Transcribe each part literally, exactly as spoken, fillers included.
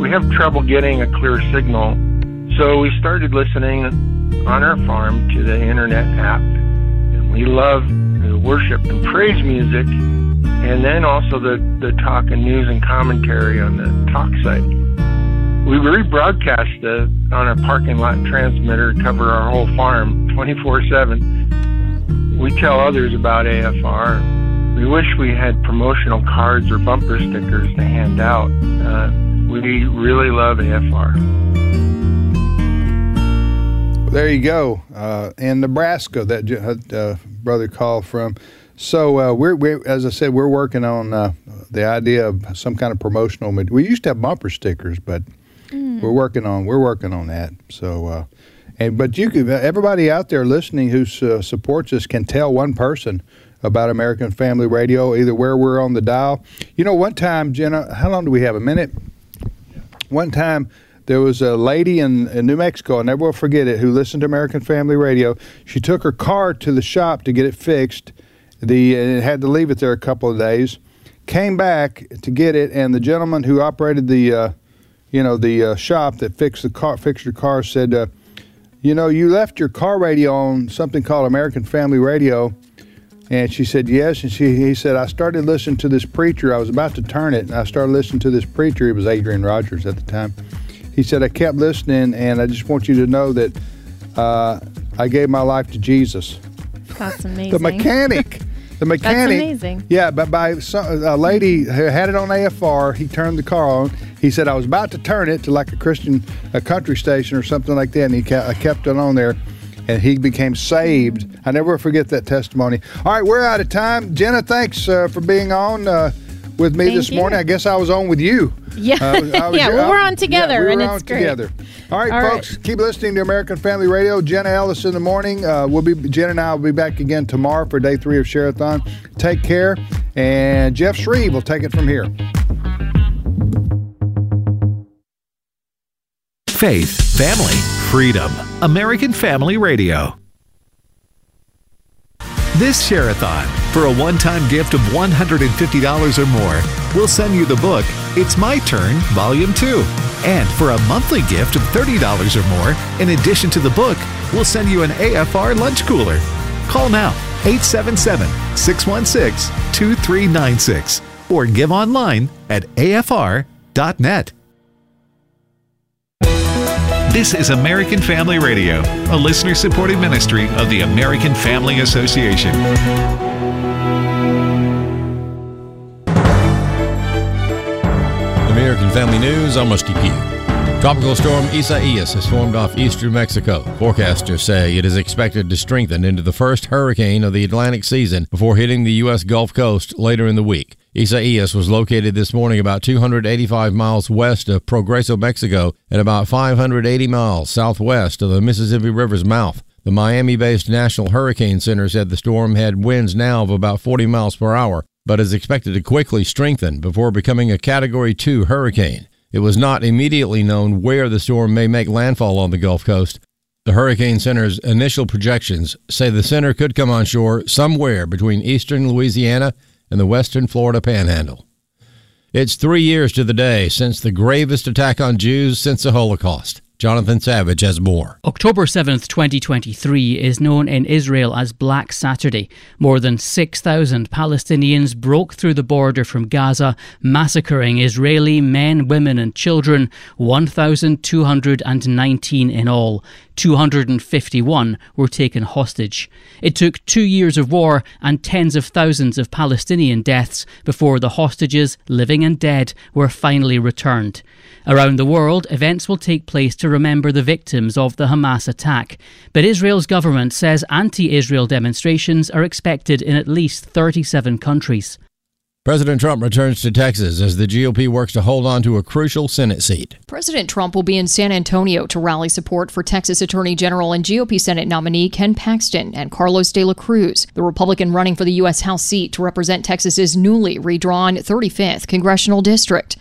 we have trouble getting a clear signal. So we started listening on our farm to the internet app. And we love the worship and praise music, and then also the, the talk and news and commentary on the talk site. We rebroadcast the, on our parking lot transmitter to cover our whole farm twenty-four seven. We tell others about A F R. We wish we had promotional cards or bumper stickers to hand out. Uh, we really love A F R. There you go. Uh, in Nebraska, that uh, brother called from. So uh, we're, we're, as I said, we're working on uh, the idea of some kind of promotional. We used to have bumper stickers, but mm. we're working on we're working on that. So, uh, and but you could everybody out there listening who uh, supports us can tell one person about American Family Radio, either where we're on the dial. You know, one time, Jenna, how long do we have? A minute? Yeah. One time, there was a lady in, in New Mexico, I'll never will forget it, who listened to American Family Radio. She took her car to the shop to get it fixed. The and had to leave it there a couple of days. Came back to get it, and the gentleman who operated the, uh, you know, the uh, shop that fixed the car, fixed your car, said, uh, "You know, you left your car radio on something called American Family Radio." And she said, yes. And she, he said, I started listening to this preacher. I was about to turn it, and I started listening to this preacher. It was Adrian Rogers at the time. He said, I kept listening, and I just want you to know that uh, I gave my life to Jesus. That's amazing. The mechanic. The mechanic. That's amazing. Yeah, but by some, a lady who had it on A F R, he turned the car on. He said, I was about to turn it to like a Christian, a country station or something like that, and he kept, I kept it on there. And he became saved. I never forget that testimony. All right, we're out of time. Jenna, thanks uh, for being on uh, with me Thank this you. morning. I guess I was on with you. Yeah, uh, I was, I was, yeah. Well, we're on together, yeah, we were and on it's great. Together. All right, All folks, right. keep listening to American Family Radio. Jenna Ellis in the morning. Uh, we'll be Jenna and I will be back again tomorrow for day three of Share-a-thon. Take care, and Jeff Shreve will take it from here. Faith, family, freedom. American Family Radio. This Share-a-thon, for a one-time gift of one hundred fifty dollars or more, we'll send you the book, It's My Turn, Volume two. And for a monthly gift of thirty dollars or more, in addition to the book, we'll send you an A F R lunch cooler. Call now, eight seven seven, six one six, two three nine six, or give online at A F R dot net. This is American Family Radio, a listener-supported ministry of the American Family Association. American Family News, I'm Musty Pugh. Tropical storm Isaias has formed off eastern Mexico. Forecasters say it is expected to strengthen into the first hurricane of the Atlantic season before hitting the U S Gulf Coast later in the week. Isaias was located this morning about two hundred eighty-five miles west of Progreso, Mexico, and about five hundred eighty miles southwest of the Mississippi River's mouth. The Miami-based National Hurricane Center said the storm had winds now of about forty miles per hour, but is expected to quickly strengthen before becoming a Category two hurricane. It was not immediately known where the storm may make landfall on the Gulf Coast. The Hurricane Center's initial projections say the center could come on shore somewhere between eastern Louisiana and the western Florida Panhandle. It's three years to the day since the gravest attack on Jews since the Holocaust. Jonathan Savage has more. October seventh, twenty twenty-three is known in Israel as Black Saturday. More than six thousand Palestinians broke through the border from Gaza, massacring Israeli men, women and children, one thousand two hundred nineteen in all. two hundred fifty-one were taken hostage. It took two years of war and tens of thousands of Palestinian deaths before the hostages, living and dead, were finally returned. Around the world, events will take place to remember the victims of the Hamas attack. But Israel's government says anti-Israel demonstrations are expected in at least thirty-seven countries. President Trump returns to Texas as the G O P works to hold on to a crucial Senate seat. President Trump will be in San Antonio to rally support for Texas Attorney General and G O P Senate nominee Ken Paxton and Carlos de la Cruz, the Republican running for the U S House seat to represent Texas's newly redrawn thirty-fifth congressional district.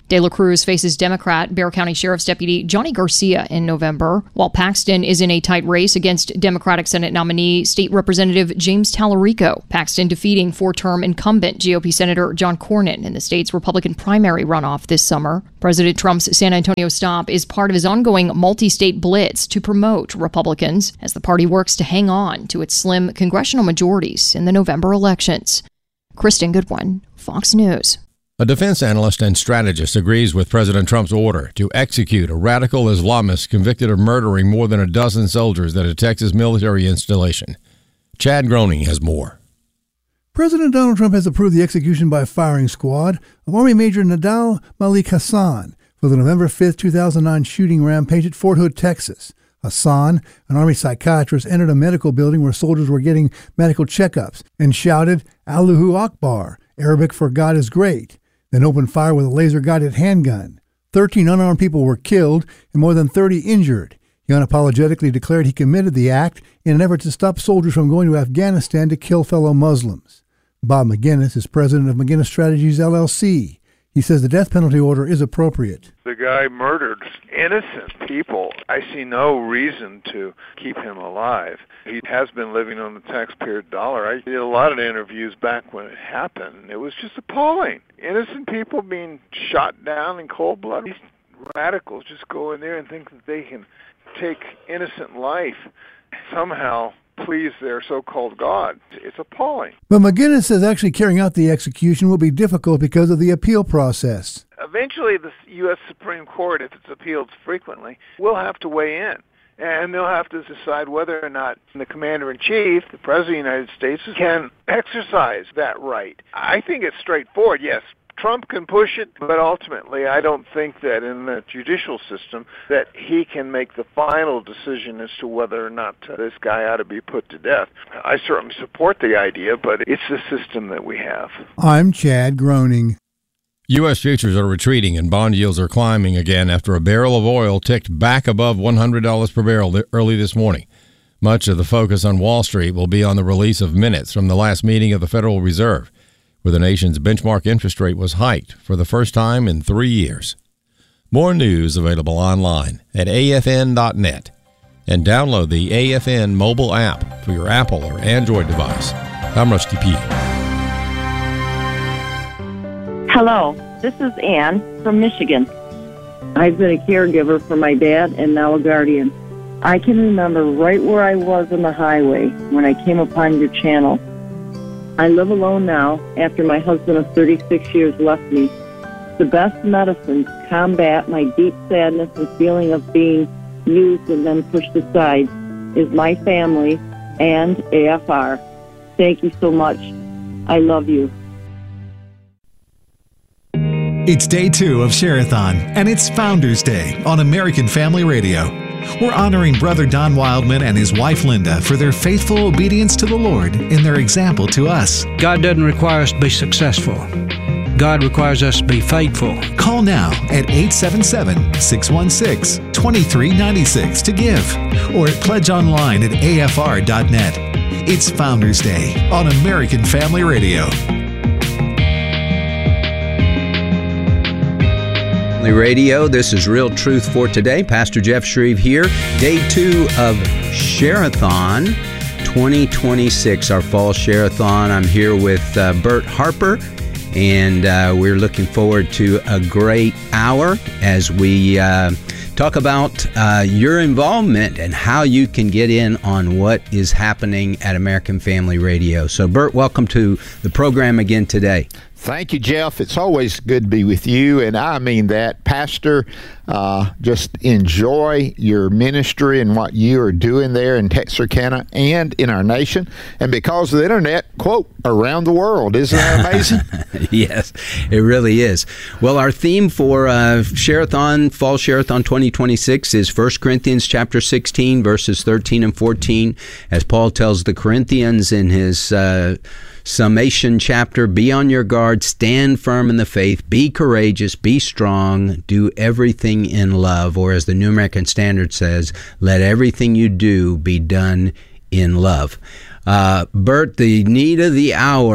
De La Cruz faces Democrat Bexar County Sheriff's Deputy Johnny Garcia in November, while Paxton is in a tight race against Democratic Senate nominee State Representative James Tallarico. Paxton defeating four-term incumbent G O P Senator John Cornyn in the state's Republican primary runoff this summer. President Trump's San Antonio stop is part of his ongoing multi-state blitz to promote Republicans as the party works to hang on to its slim congressional majorities in the November elections. Kristen Goodwin, Fox News. A defense analyst and strategist agrees with President Trump's order to execute a radical Islamist convicted of murdering more than a dozen soldiers at a Texas military installation. Chad Groening has more. President Donald Trump has approved the execution by firing squad of Army Major Nadal Malik Hassan for the November fifth, two thousand nine shooting rampage at Fort Hood, Texas. Hassan, an Army psychiatrist, entered a medical building where soldiers were getting medical checkups and shouted, "Allahu Akbar," Arabic for God is great, then opened fire with a laser-guided handgun. Thirteen unarmed people were killed and more than thirty injured. He unapologetically declared he committed the act in an effort to stop soldiers from going to Afghanistan to kill fellow Muslims. Bob McGinnis is president of McGinnis Strategies, L L C. He says the death penalty order is appropriate. The guy murdered innocent people. I see no reason to keep him alive. He has been living on the taxpayer dollar. I did a lot of interviews back when it happened. It was just appalling. Innocent people being shot down in cold blood. These radicals just go in there and think that they can take innocent life, somehow please their so-called God. It's appalling. But McGinnis says actually carrying out the execution will be difficult because of the appeal process. Eventually, the U S Supreme Court, if it's appealed frequently, will have to weigh in. And they'll have to decide whether or not the commander-in-chief, the President of the United States, can exercise that right. I think it's straightforward, yes. Trump can push it, but ultimately I don't think that in the judicial system that he can make the final decision as to whether or not this guy ought to be put to death. I certainly support the idea, but it's the system that we have. I'm Chad Groening. U S futures are retreating and bond yields are climbing again after a barrel of oil ticked back above one hundred dollars per barrel early this morning. Much of the focus on Wall Street will be on the release of minutes from the last meeting of the Federal Reserve, where the nation's benchmark interest rate was hiked for the first time in three years. More news available online at A F N dot net and download the A F N mobile app for your Apple or Android device. I'm Rusty Pugh. Hello, this is Ann from Michigan. I've been a caregiver for my dad and now a guardian. I can remember right where I was on the highway when I came upon your channel. I live alone now after my husband of thirty-six years left me. The best medicine to combat my deep sadness and feeling of being used and then pushed aside is my family and A F R. Thank you so much. I love you. It's day two of Share-a-thon, and it's Founders Day on American Family Radio. We're honoring Brother Don Wildman and his wife Linda for their faithful obedience to the Lord in their example to us. God doesn't require us to be successful. God requires us to be faithful. Call now at eight seven seven, six one six, two three nine six to give or at pledge online at A F R dot net. It's Founders Day on American Family Radio. Radio. This is Real Truth for Today. Pastor Jeff Shreve here. Day two of Share-a-thon twenty twenty-six, our fall Share-a-thon. I'm here with uh, Bert Harper, and uh, we're looking forward to a great hour as we uh, talk about uh, your involvement and how you can get in on what is happening at American Family Radio. So, Bert, welcome to the program again today. Thank you, Jeff. It's always good to be with you, and I mean that. Pastor, uh, just enjoy your ministry and what you are doing there in Texarkana and in our nation, and because of the internet, quote, around the world. Isn't that amazing? Yes, it really is. Well, our theme for uh, Share-a-thon, Fall Share-a-thon twenty twenty-six is First Corinthians chapter sixteen, verses thirteen and fourteen, as Paul tells the Corinthians in his uh, summation chapter, be on your guard, stand firm in the faith, be courageous, be strong, do everything in love, or as the New American Standard says, let everything you do be done in love. Uh, Bert, the need of the hour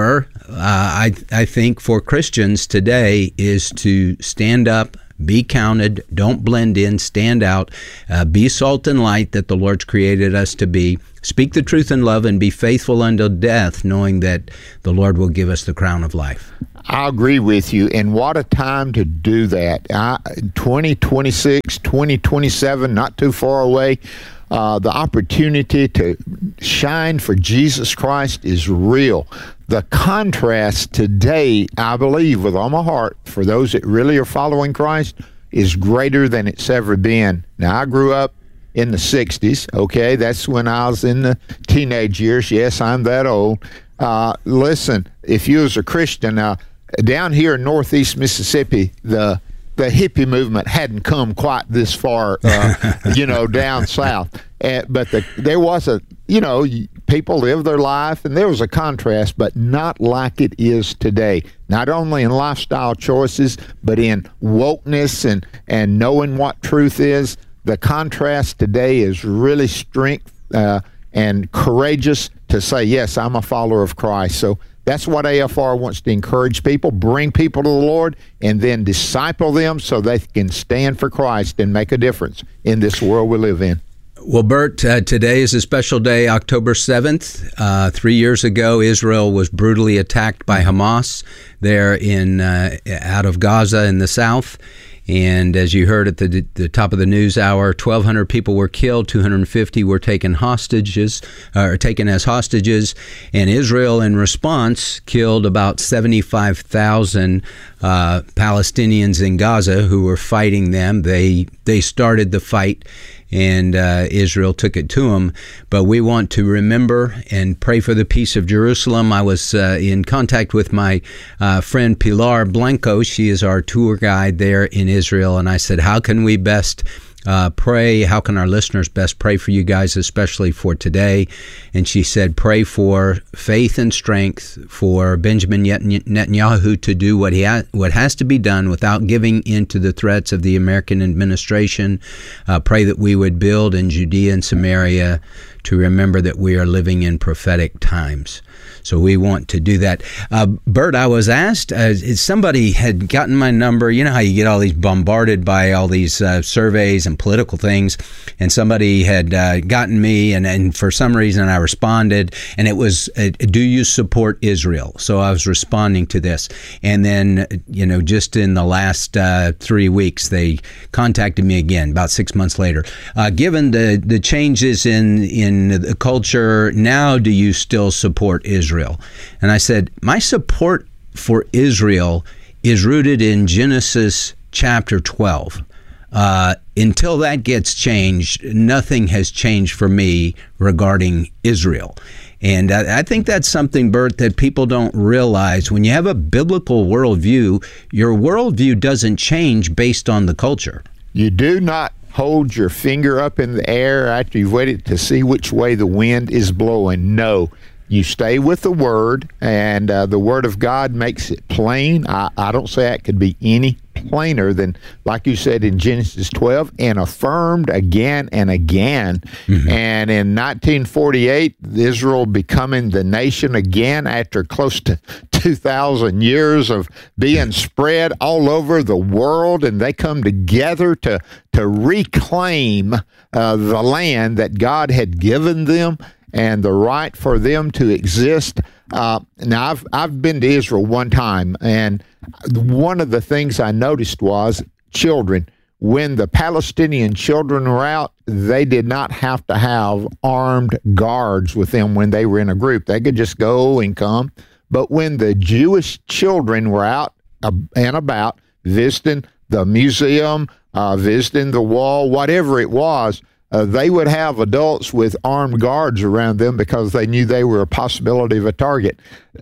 uh, I I think for Christians today is to stand up, be counted, don't blend in, stand out, uh, be salt and light that the Lord's created us to be, speak the truth in love, and be faithful until death, knowing that the Lord will give us the crown of life. I agree with you, and what a time to do that. Uh, twenty twenty-six, twenty twenty-seven, not too far away. Uh, the opportunity to shine for Jesus Christ is real. The contrast today, I believe with all my heart, for those that really are following Christ, is greater than it's ever been. Now, I grew up in the sixties, okay? That's when I was in the teenage years. Yes, I'm that old. Uh, listen, if you was a Christian, uh, down here in northeast Mississippi, the the hippie movement hadn't come quite this far, uh, you know, down south. Uh, but the, there was a, you know, people lived their life, and there was a contrast, but not like it is today. Not only in lifestyle choices, but in wokeness and, and knowing what truth is. The contrast today is really strength uh, and courageous to say, yes, I'm a follower of Christ. So that's what A F R wants to encourage people, bring people to the Lord, and then disciple them so they can stand for Christ and make a difference in this world we live in. Well, Bert, uh, today is a special day, October seventh. Uh, three years ago, Israel was brutally attacked by Hamas there in uh, out of Gaza in the south. And as you heard at the, the top of the news hour, twelve hundred people were killed, two hundred fifty were taken hostages, uh, or taken as hostages, and Israel, in response, killed about seventy-five thousand uh, Palestinians in Gaza who were fighting them. They they started the fight, and uh, Israel took it to them. But we want to remember and pray for the peace of Jerusalem. I was uh, in contact with my uh, friend Pilar Blanco. She is our tour guide there in Israel, and I said, how can we best Uh, pray, how can our listeners best pray for you guys, especially for today? And she said, pray for faith and strength for Benjamin Netanyahu to do what he ha- what has to be done without giving in to the threats of the American administration. Uh, pray that we would build in Judea and Samaria to remember that we are living in prophetic times. So we want to do that. Uh, Bert, I was asked, uh, somebody had gotten my number. You know how you get all these bombarded by all these uh, surveys and political things, and somebody had uh, gotten me, and, and for some reason I responded, and it was, uh, do you support Israel? So I was responding to this. And then, you know, just in the last uh, three weeks, they contacted me again, about six months later. Uh, given the, the changes in, in the culture, now do you still support Israel? Israel. And I said, my support for Israel is rooted in Genesis chapter twelve. Uh, until that gets changed, nothing has changed for me regarding Israel. And I, I think that's something, Bert, that people don't realize. When you have a biblical worldview, your worldview doesn't change based on the culture. You do not hold your finger up in the air after you've waited to see which way the wind is blowing. No. You stay with the Word, and uh, the Word of God makes it plain. I, I don't say it could be any plainer than, like you said in Genesis twelve, and affirmed again and again. Mm-hmm. And in nineteen forty-eight, Israel becoming the nation again after close to two thousand years of being spread all over the world, and they come together to, to reclaim uh, the land that God had given them, and the right for them to exist. Uh, now, I've I've been to Israel one time, and one of the things I noticed was children. When the Palestinian children were out, they did not have to have armed guards with them when they were in a group. They could just go and come. But when the Jewish children were out and about, visiting the museum, uh, visiting the wall, whatever it was, Uh, they would have adults with armed guards around them because they knew they were a possibility of a target.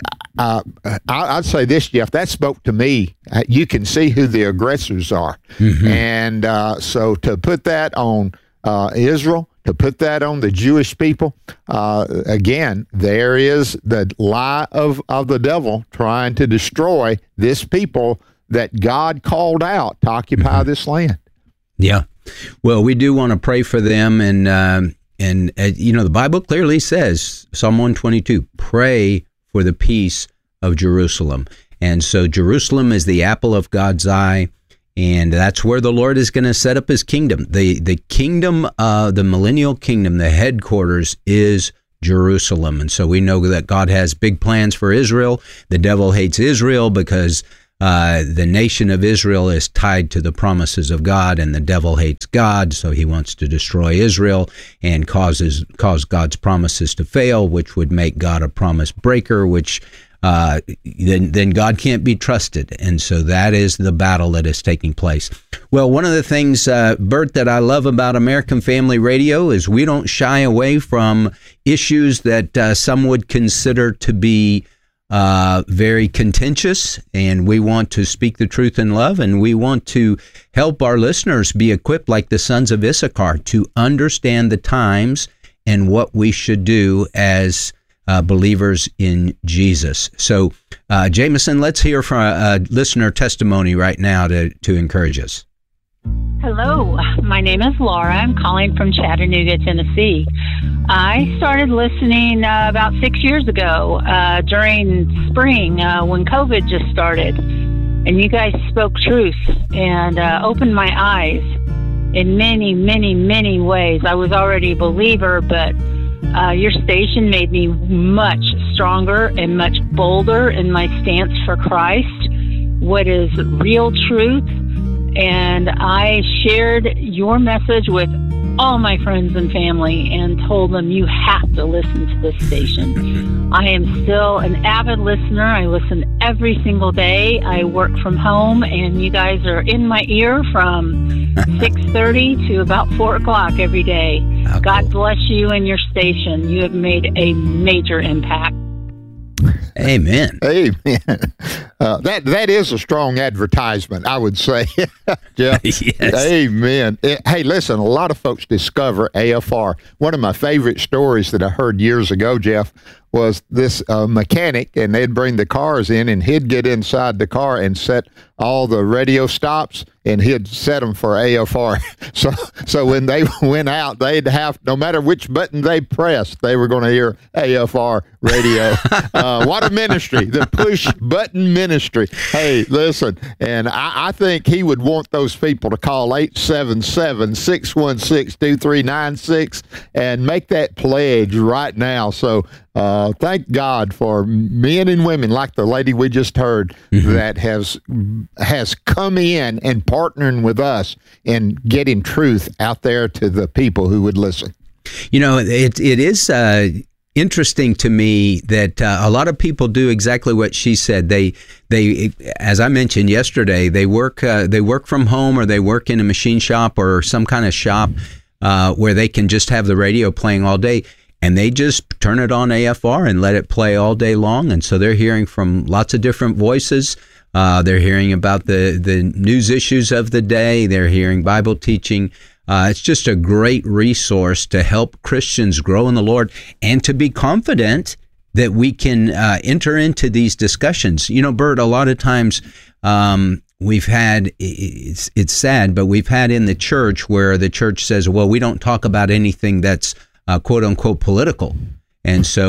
Uh, I, I'd say this, Jeff, that spoke to me. Uh, you can see who the aggressors are. Mm-hmm. And uh, so to put that on uh, Israel, to put that on the Jewish people, uh, again, there is the lie of, of the devil trying to destroy this people that God called out to occupy mm-hmm. this land. Yeah. Well, we do want to pray for them, and um, and uh, you know, the Bible clearly says, Psalm one twenty-two, pray for the peace of Jerusalem. And so Jerusalem is the apple of God's eye, and that's where the Lord is going to set up his kingdom. The the kingdom, uh, the millennial kingdom, the headquarters is Jerusalem. And so we know that God has big plans for Israel. The devil hates Israel because uh, the nation of Israel is tied to the promises of God, and the devil hates God, so he wants to destroy Israel and causes cause God's promises to fail, which would make God a promise breaker, which Uh, then, then God can't be trusted. And so that is the battle that is taking place. Well, one of the things, uh, Bert, that I love about American Family Radio is we don't shy away from issues that uh, some would consider to be uh, very contentious. And we want to speak the truth in love. And we want to help our listeners be equipped like the sons of Issachar to understand the times and what we should do as Uh, believers in Jesus. So, uh, Jameson, let's hear from a, a listener testimony right now to, to encourage us. Hello, my name is Laura. I'm calling from Chattanooga, Tennessee. I started listening uh, about six years ago uh, during spring uh, when COVID just started. And you guys spoke truth and uh, opened my eyes in many, many, many ways. I was already a believer, but Uh, your station made me much stronger and much bolder in my stance for Christ, what is real truth. And I shared your message with all my friends and family and told them, you have to listen to this station. I am still an avid listener. I listen every single day. I work from home, and you guys are in my ear from six thirty to about four o'clock every day. Oh, God cool. bless you and your station. You have made a major impact. Amen. Amen. Uh, that that is a strong advertisement, I would say. Jeff. Yes. Amen. It, hey, listen, a lot of folks discover A F R. One of my favorite stories that I heard years ago, Jeff, was this uh, mechanic, and they'd bring the cars in, and he'd get inside the car and set all the radio stops, and he'd set them for A F R. So so when they went out, they'd have, no matter which button they pressed, they were going to hear A F R radio. uh, what a ministry, the push button ministry. Hey, listen, and I, I think he would want those people to call eight seven seven, six one six, two three nine six and make that pledge right now. So Uh, thank God for men and women like the lady we just heard mm-hmm. that has has come in and partnering with us in getting truth out there to the people who would listen. You know, it it is uh, interesting to me that uh, a lot of people do exactly what she said. They they, as I mentioned yesterday, they work uh, they work from home, or they work in a machine shop or some kind of shop uh, where they can just have the radio playing all day. And they just turn it on A F R and let it play all day long. And so they're hearing from lots of different voices. Uh, they're hearing about the, the news issues of the day. They're hearing Bible teaching. Uh, it's just a great resource to help Christians grow in the Lord and to be confident that we can uh, enter into these discussions. You know, Bert, a lot of times um, we've had, it's, it's sad, but we've had in the church where the church says, well, we don't talk about anything that's Uh, quote unquote political. And so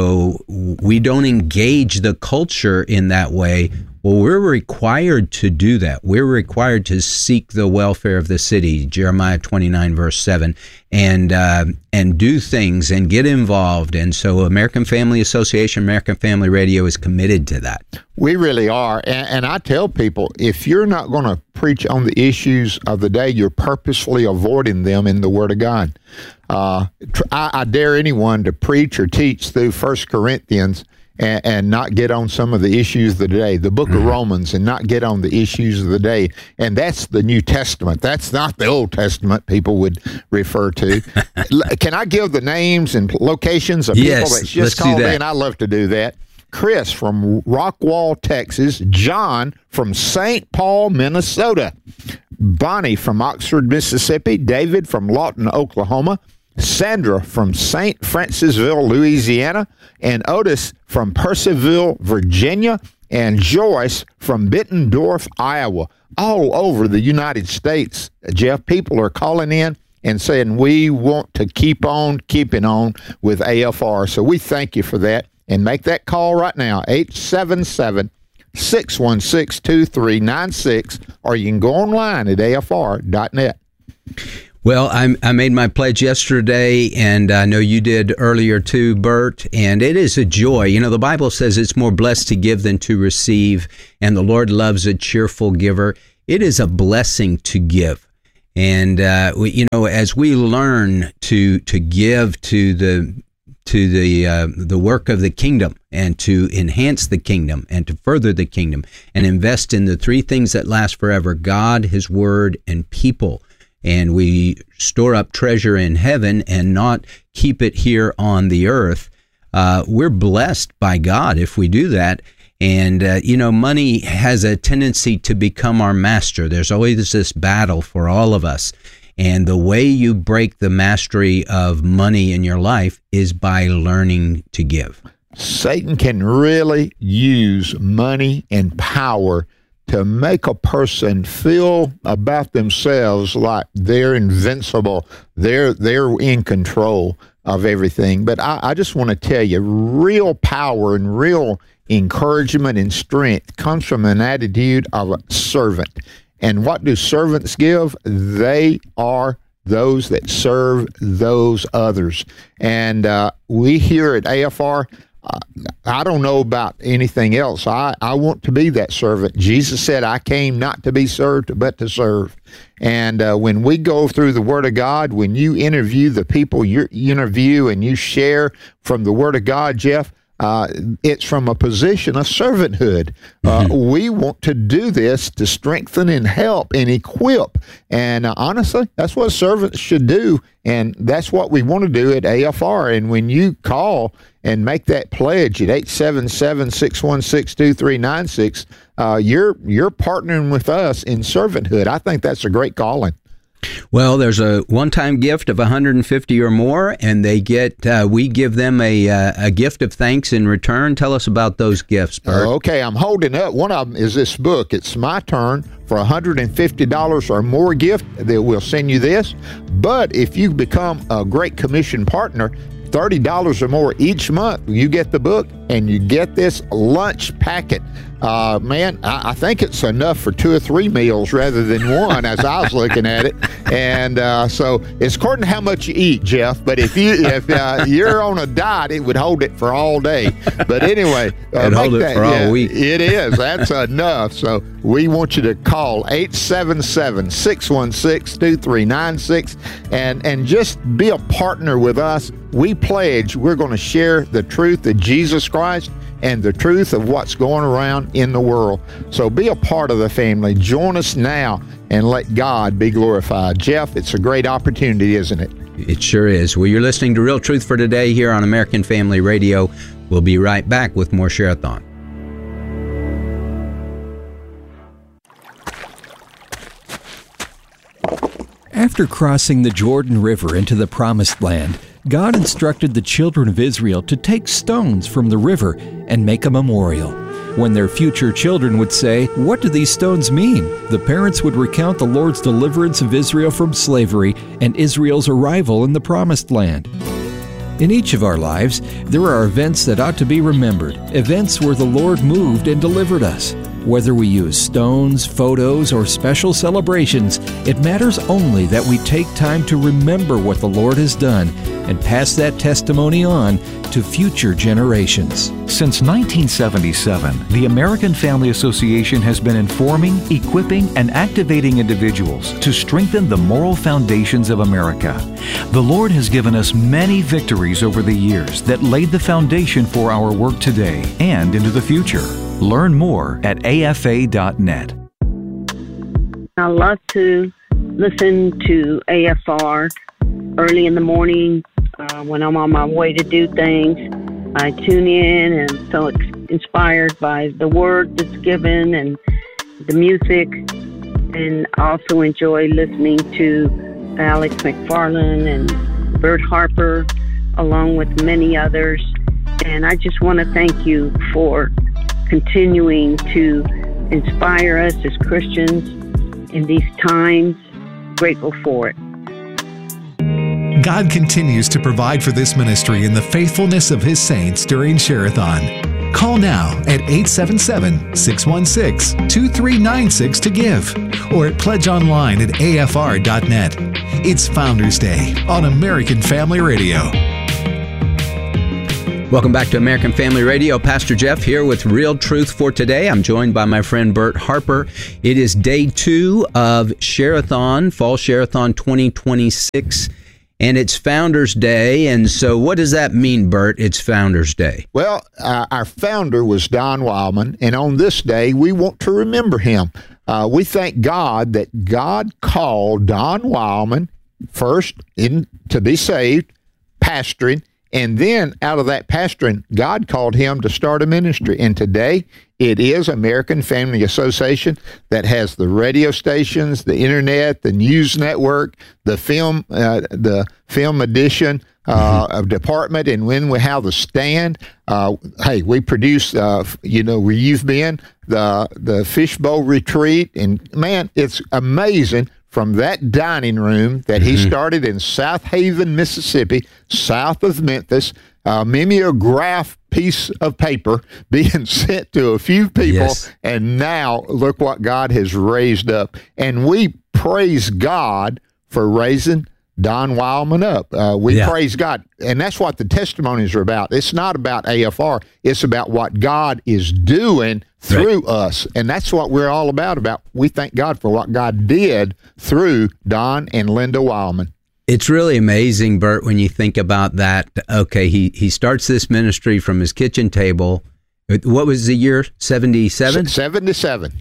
we don't engage the culture in that way. Well, we're required to do that. We're required to seek the welfare of the city, Jeremiah twenty-nine, verse seven, and uh, and do things and get involved. And so American Family Association, American Family Radio is committed to that. We really are. And, and I tell people, if you're not going to preach on the issues of the day, you're purposefully avoiding them in the Word of God. Uh, I, I dare anyone to preach or teach through First Corinthians and, and not get on some of the issues of the day, the book of Romans, and not get on the issues of the day. And that's the New Testament. That's not the Old Testament people would refer to. Can I give the names and locations of people yes, that just called in? I love to do that. Chris from Rockwall, Texas. John from Saint Paul, Minnesota. Bonnie from Oxford, Mississippi. David from Lawton, Oklahoma. Sandra from Saint Francisville, Louisiana. And Otis from Percival, Virginia. And Joyce from Bettendorf, Iowa. All over the United States, Jeff, people are calling in and saying we want to keep on keeping on with A F R. So we thank you for that. and make that call right now, eight seven seven, six one six, two three nine six, or you can go online at A F R dot net. Well, I, I made my pledge yesterday, and I know you did earlier too, Bert, and it is a joy. You know, the Bible says it's more blessed to give than to receive, and the Lord loves a cheerful giver. It is a blessing to give. And, uh, we, you know, as we learn to to give to the to the uh, the work of the kingdom and to enhance the kingdom and to further the kingdom and invest in the three things that last forever, God, His Word, and people, and we store up treasure in heaven and not keep it here on the earth, uh, we're blessed by God if we do that. And, uh, you know, money has a tendency to become our master. There's always this battle for all of us. And the way you break the mastery of money in your life is by learning to give. Satan can really use money and power to make a person feel about themselves like they're invincible, they're they're in control of everything. But I, I just want to tell you, real power and real encouragement and strength comes from an attitude of a servant. And what do servants give? They are those that serve those others. And uh, we here at A F R, Uh, I don't know about anything else. I, I want to be that servant. Jesus said, I came not to be served, but to serve. And uh, when we go through the Word of God, when you interview the people you interview and you share from the Word of God, Jeff, uh, it's from a position of servanthood. Uh, mm-hmm. We want to do this to strengthen and help and equip. And uh, honestly, that's what servants should do. And that's what we want to do at A F R. And when you call and make that pledge at eight seven seven, six one six, two three nine six, uh, you're you're partnering with us in servanthood. I think that's a great calling. Well, there's a one-time gift of one hundred fifty or more, and they get uh, we give them a uh, a gift of thanks in return. Tell us about those gifts, Bert. Uh, okay, I'm holding up. One of them is this book. It's My Turn. For one hundred fifty dollars or more gift, they will send you this. But if you become a Great Commission partner, thirty dollars or more each month, you get the book and you get this lunch packet. Uh, man, I, I think it's enough for two or three meals rather than one as I was looking at it. And uh, so it's according to how much you eat, Jeff. But if, you, if uh, you're on a diet, it would hold it for all day. But anyway. Uh, It'd hold it that, for yeah, all week. It is. That's enough. So we want you to call eight seven seven, six one six, two three nine six and, and just be a partner with us. We pledge we're going to share the truth of Jesus Christ and the truth of what's going around in the world. So be a part of the family. Join us now and let God be glorified. Jeff, it's a great opportunity, isn't it? It sure is. Well, you're listening to Real Truth for Today here on American Family Radio. We'll be right back with more Share-a-thon. After crossing the Jordan River into the Promised Land, God instructed the children of Israel to take stones from the river and make a memorial. When their future children would say, "What do these stones mean?" the parents would recount the Lord's deliverance of Israel from slavery and Israel's arrival in the Promised Land. In each of our lives, there are events that ought to be remembered, events where the Lord moved and delivered us. Whether we use stones, photos, or special celebrations, it matters only that we take time to remember what the Lord has done and pass that testimony on to future generations. Since nineteen seventy-seven, the American Family Association has been informing, equipping, and activating individuals to strengthen the moral foundations of America. The Lord has given us many victories over the years that laid the foundation for our work today and into the future. Learn more at A F A dot net. I love to listen to A F R early in the morning uh, when I'm on my way to do things. I tune in and so ex- inspired by the word that's given and the music, and also enjoy listening to Alex McFarland and Bert Harper, along with many others. And I just want to thank you for continuing to inspire us as Christians in these times. Grateful for it. God continues to provide for this ministry in the faithfulness of His saints during Share-a-thon. Call now at eight seven seven, six one six, two three nine six to give or at pledge online at A F R dot net. It's Founders Day on American Family Radio. Welcome back to American Family Radio. Pastor Jeff here with Real Truth for Today. I'm joined by my friend Bert Harper. It is day two of Share-a-thon, Fall Share-a-thon twenty twenty-six, and it's Founders Day. And so what does that mean, Bert? It's Founders Day. Well, uh, our founder was Don Wildmon, and on this day, we want to remember him. Uh, we thank God that God called Don Wildmon first in to be saved, pastoring, and then out of that pastoring, God called him to start a ministry. And today, it is American Family Association that has the radio stations, the internet, the news network, the film, uh, the film edition uh, of department, and when we have the stand, uh, hey, we produce, uh, you know, where you've been, the the Fishbowl Retreat, and man, it's amazing. From that dining room that he started in South Haven, Mississippi, south of Memphis, a mimeograph piece of paper being sent to a few people, yes. And now look what God has raised up. And we praise God for raising Don Wildmon up. Uh, we yeah. praise God. And that's what the testimonies are about. It's not about A F R. It's about what God is doing through right. us. And that's what we're all about. About we thank God for what God did through Don and Linda Wildmon. It's really amazing, Bert, when you think about that. Okay, he, he starts this ministry from his kitchen table. What was the year? seventy-seven? seventy-seven.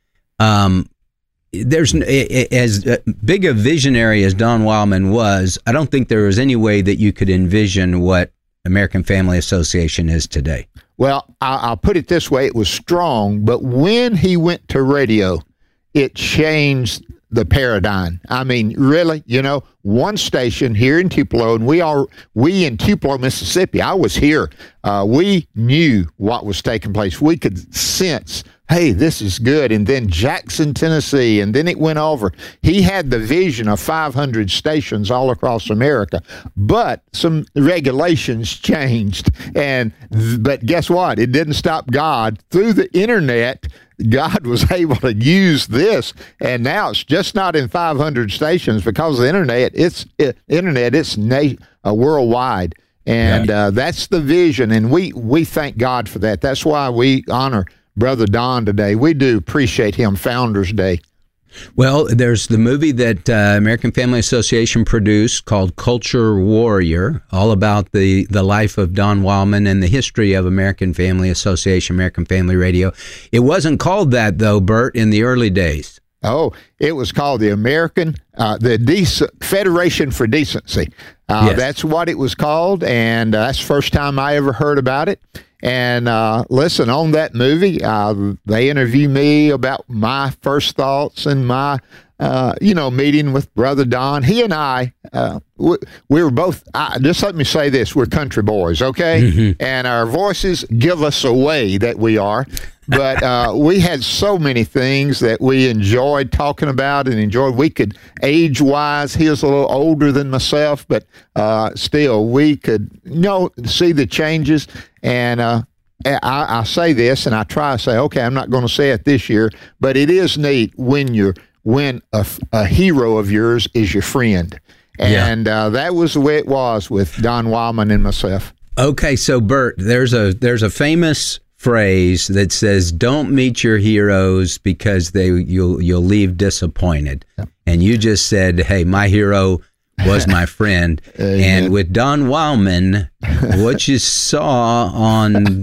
Um, there's as big a visionary as Don Wildmon was, I don't think there was any way that you could envision what American Family Association is today. Well, I'll put it this way. It was strong, but when he went to radio, it changed the paradigm. I mean, really, you know, one station here in Tupelo, and we are, we in Tupelo, Mississippi, I was here. Uh, we knew what was taking place. We could sense, hey, this is good. And then Jackson, Tennessee, and then it went over. He had the vision of five hundred stations all across America, but some regulations changed. And but guess what? It didn't stop God. Through the internet, God was able to use this, and now it's just not in five hundred stations because of the internet. It's it, internet. It's na- uh, worldwide, and uh, that's the vision. And we we thank God for that. That's why we honor Brother Don today. We do appreciate him. Founders Day. Well, there's the movie that uh, American Family Association produced called Culture Warrior, all about the, the life of Don Wildmon and the history of American Family Association, American Family Radio. It wasn't called that, though, Bert, in the early days. Oh, it was called the American, uh, the Dec- Federation for Decency. Uh, yes. That's what it was called, and uh, that's the first time I ever heard about it. And uh, listen, on that movie, uh, they interview me about my first thoughts and my, uh, you know, meeting with Brother Don. He and I, uh, we, we were both, I, just let me say this, we're country boys, okay? Mm-hmm. And our voices give us away that we are. But uh, we had so many things that we enjoyed talking about and enjoyed. We could, age-wise, he was a little older than myself, but uh, still, we could, you know, see the changes. And uh, I, I say this, and I try to say, okay, I'm not going to say it this year, but it is neat when you're when a, a hero of yours is your friend. And yeah. uh, that was the way it was with Don Wildmon and myself. Okay, so Bert, there's a there's a famous phrase that says, "Don't meet your heroes because they you'll you'll leave disappointed." Yep. And you just said, "Hey, my hero was my friend." And with Don Wildmon, what you saw on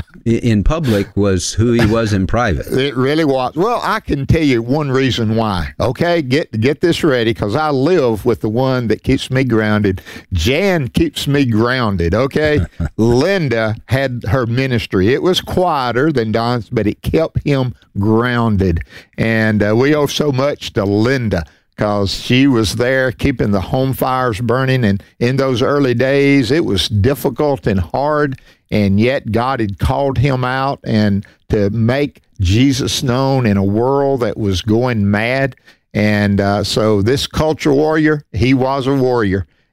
in public was who he was in private. It really was. Well, I can tell you one reason why. Okay, get get this ready, because I live with the one that keeps me grounded. Jan keeps me grounded. Okay, Linda had her ministry. It was quieter than Don's, but it kept him grounded, and uh, we owe so much to Linda, because she was there keeping the home fires burning. And in those early days, it was difficult and hard, and yet God had called him out and to make Jesus known in a world that was going mad. And uh, so this culture warrior, he was a warrior.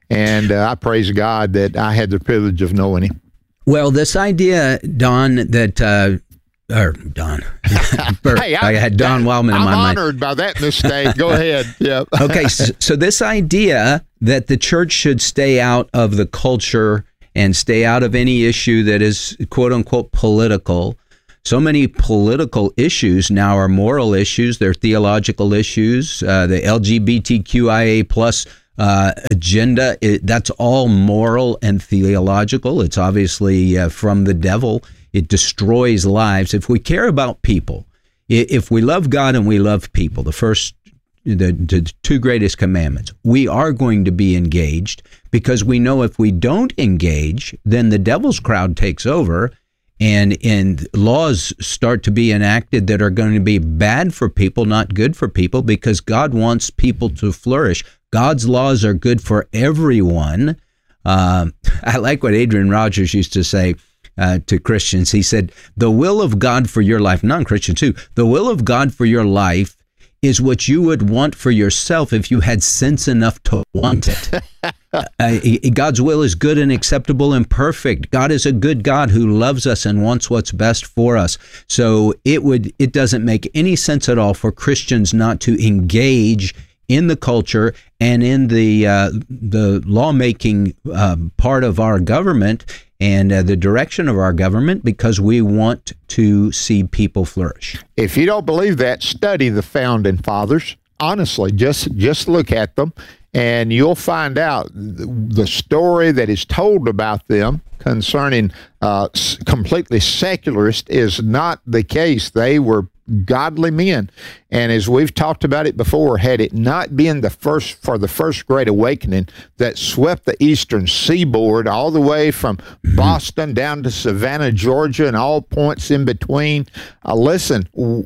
And uh, I praise God that I had the privilege of knowing him. Well, this idea, Don, that uh, or Don, Bert, hey, I, I had Don Wildman in I'm my mind. I'm honored by that mistake. Go ahead. Yep. Okay, so, so this idea that the church should stay out of the culture and stay out of any issue that is quote unquote political. So many political issues now are moral issues. They're theological issues. Uh, the L G B T Q I A plus uh, agenda, it, that's all moral and theological. It's obviously uh, from the devil. It destroys lives. If we care about people, if we love God and we love people, the first, the, the two greatest commandments, we are going to be engaged, because we know if we don't engage, then the devil's crowd takes over. And and laws start to be enacted that are going to be bad for people, not good for people, because God wants people to flourish. God's laws are good for everyone. Um, I like what Adrian Rogers used to say uh, to Christians. He said, the will of God for your life, non-Christians too, the will of God for your life is what you would want for yourself if you had sense enough to want it. uh, God's will is good and acceptable and perfect. God is a good God who loves us and wants what's best for us. So it would it doesn't make any sense at all for Christians not to engage in the culture and in the uh, the lawmaking uh, part of our government and uh, the direction of our government, because we want to see people flourish. If you don't believe that, study the Founding Fathers. Honestly, just just look at them, and you'll find out the story that is told about them concerning uh, completely secularist is not the case. They were godly men, and as we've talked about it before, had it not been the first for the first Great Awakening that swept the eastern seaboard all the way from mm-hmm. Boston down to Savannah, Georgia, and all points in between, uh, listen,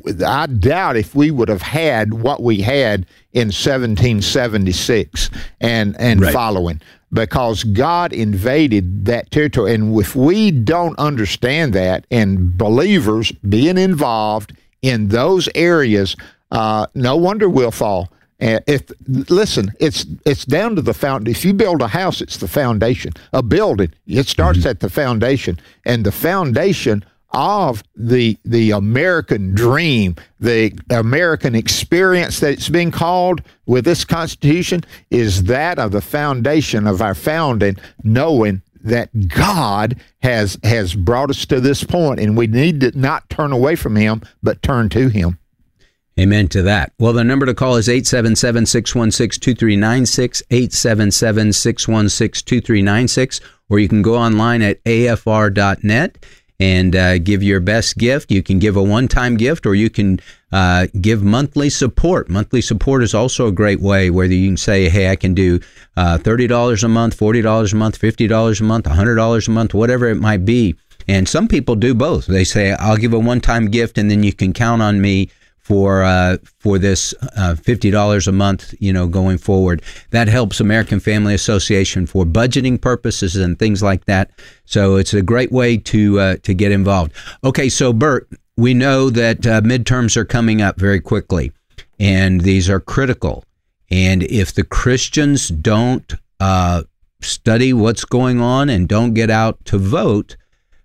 I doubt if we would have had what we had in seventeen seventy-six and and right. following, because God invaded that territory. And if we don't understand that, and believers being involved in those areas, uh, no wonder we'll fall. Uh, if listen, it's it's down to the foundation. If you build a house, it's the foundation. A building, it starts mm-hmm. at the foundation, and the foundation of the the American dream, the American experience that it's being called with this Constitution, is that of the foundation of our founding, knowing that God has has brought us to this point, and we need to not turn away from him, but turn to him. Amen to that. Well, the number to call is eight seven seven, six one six, two three nine six, eight seven seven, six one six, two three nine six, or you can go online at A F R dot net and uh, give your best gift. You can give a one-time gift, or you can uh, give monthly support. Monthly support is also a great way, where you can say, hey, I can do uh, thirty dollars a month, forty dollars a month, fifty dollars a month, one hundred dollars a month, whatever it might be. And some people do both. They say, I'll give a one-time gift, and then you can count on me for uh, for this uh, fifty dollars a month, you know, going forward. That helps American Family Association for budgeting purposes and things like that. So it's a great way to uh, to get involved. Okay, so Bert, we know that uh, midterms are coming up very quickly, and these are critical. And if the Christians don't uh, study what's going on and don't get out to vote,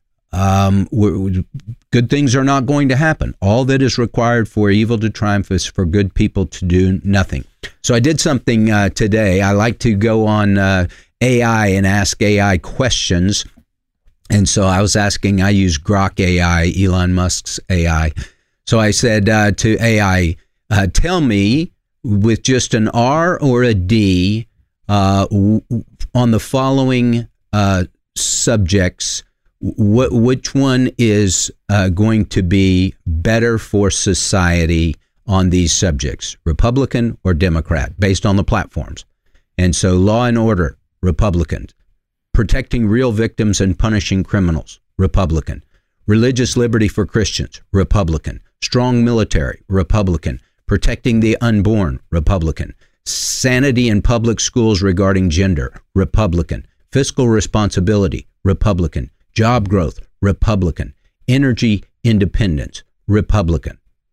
Um, we're, good things are not going to happen. All that is required for evil to triumph is for good people to do nothing. So I did something uh, today. I like to go on uh, A I and ask A I questions. And so I was asking, I use Grok A I, Elon Musk's A I. So I said uh, to A I, uh, tell me with just an R or a D uh, w- on the following uh, subjects, Wh- which one is uh, going to be better for society on these subjects, Republican or Democrat, based on the platforms? And so law and order, Republican. Protecting real victims and punishing criminals, Republican. Religious liberty for Christians, Republican. Strong military, Republican. Protecting the unborn, Republican. Sanity in public schools regarding gender, Republican. Fiscal responsibility, Republican. Job growth, Republican. Energy independence, Republican.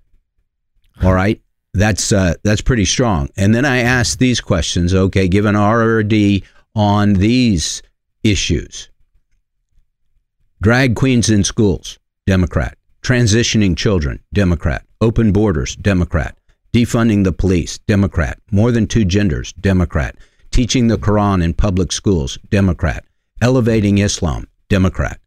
All right, that's uh, that's pretty strong. And then I asked these questions. Okay, give an R or a D on these issues. Drag queens in schools, Democrat. Transitioning children, Democrat. Open borders, Democrat. Defunding the police, Democrat. More than two genders, Democrat. Teaching the Quran in public schools, Democrat. Elevating Islam, Democrat.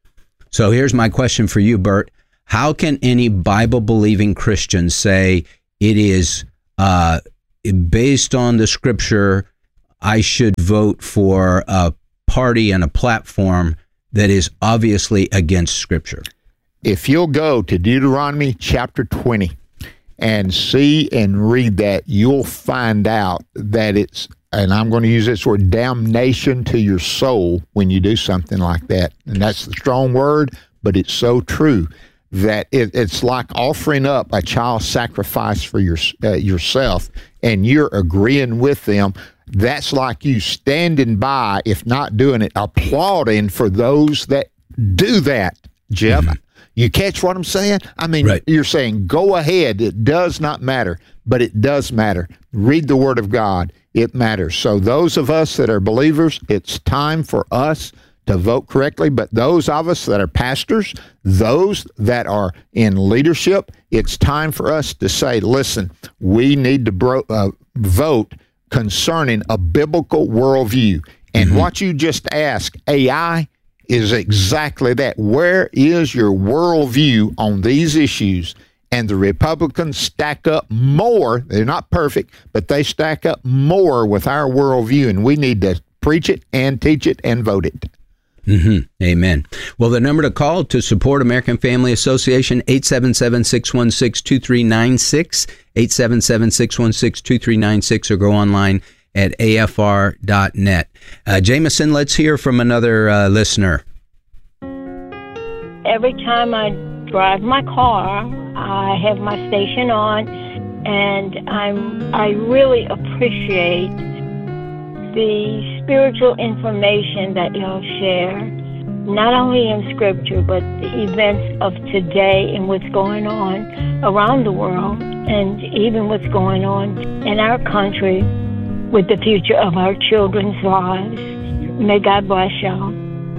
So here's my question for you, Bert. How can any Bible-believing Christian say it is uh, based on the scripture, I should vote for a party and a platform that is obviously against scripture? If you'll go to Deuteronomy chapter twenty and see and read that, you'll find out that it's, and I'm going to use this word, damnation to your soul when you do something like that. And that's the strong word, but it's so true that it, it's like offering up a child sacrifice for your, uh, yourself, and you're agreeing with them. That's like you standing by, if not doing it, applauding for those that do that, Jeff. Mm-hmm. You catch what I'm saying? I mean, right. You're saying, go ahead. It does not matter, but it does matter. Read the Word of God. It matters. So those of us that are believers, it's time for us to vote correctly. But those of us that are pastors, those that are in leadership, it's time for us to say, listen, we need to bro- uh, vote concerning a biblical worldview. And mm-hmm. what you just asked, A I, is exactly that. Where is your worldview on these issues? And the Republicans stack up more. They're not perfect, but they stack up more with our worldview, and we need to preach it and teach it and vote it. Mm-hmm. Amen. Well, the number to call to support American Family Association, eight seven seven, six one six, two three nine six, eight seven seven, six one six, two three nine six, or go online at A F R dot net. Uh, Jameson, let's hear from another uh, listener. Every time I drive my car, I have my station on, and I'm I really appreciate the spiritual information that y'all share, not only in Scripture, but the events of today and what's going on around the world, and even what's going on in our country with the future of our children's lives. May God bless y'all.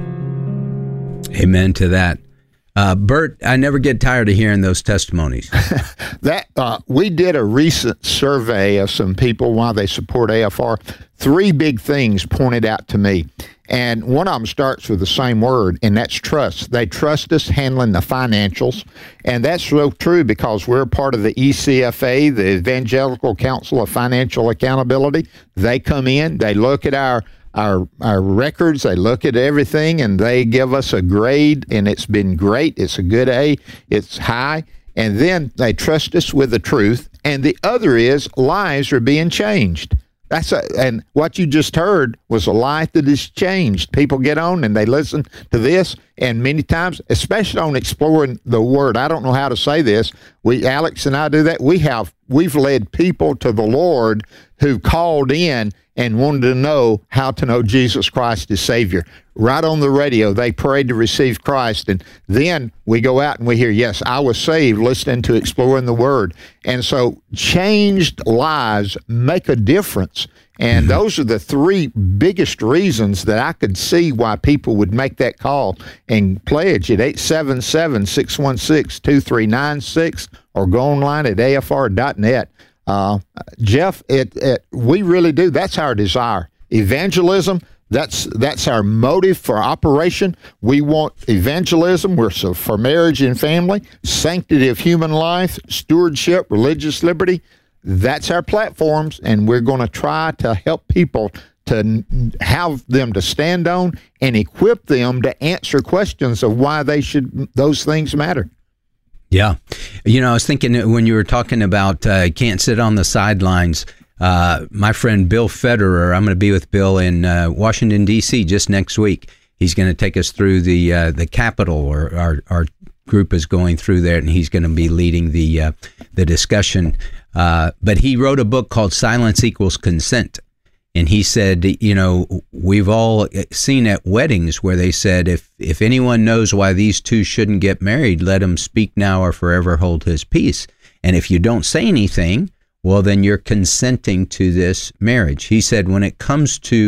Amen to that. Uh, Bert, I never get tired of hearing those testimonies. that uh, we did a recent survey of some people while they support A F R. Three big things pointed out to me. And one of them starts with the same word, and that's trust. They trust us handling the financials. And that's so true because we're part of the E C F A, the Evangelical Council of Financial Accountability. They come in, they look at our Our our records, they look at everything, and they give us a grade, and it's been great. It's a good A. It's high. And then they trust us with the truth. And the other is lives are being changed. That's a, and what you just heard was a life that is changed. People get on and they listen to this, and many times, especially on Exploring the Word, I don't know how to say this. We, Alex and I do that. We have, we've led people to the Lord who called in and wanted to know how to know Jesus Christ as Savior. Right on the radio, they prayed to receive Christ, and then we go out and we hear, yes, I was saved listening to Exploring the Word. And so changed lives make a difference. And mm-hmm. those are the three biggest reasons that I could see why people would make that call and pledge at eight seven seven, six one six, two three nine six or go online at A F R dot net. Uh, Jeff, it, it, we really do. That's our desire. Evangelism, that's that's our motive for operation. We want evangelism. We're so for marriage and family, sanctity of human life, stewardship, religious liberty. That's our platforms, and we're going to try to help people to have them to stand on and equip them to answer questions of why they should those things matter. Yeah. You know, I was thinking when you were talking about uh, can't sit on the sidelines, uh, my friend Bill Federer, I'm going to be with Bill in uh, Washington, D C just next week. He's going to take us through the uh, the Capitol, or our, our group is going through there, and he's going to be leading the, uh, the discussion. Uh, but he wrote a book called Silence Equals Consent. And he said, you know, we've all seen at weddings where they said, if, if anyone knows why these two shouldn't get married, let him speak now or forever hold his peace. And if you don't say anything, well, then you're consenting to this marriage. He said, when it comes to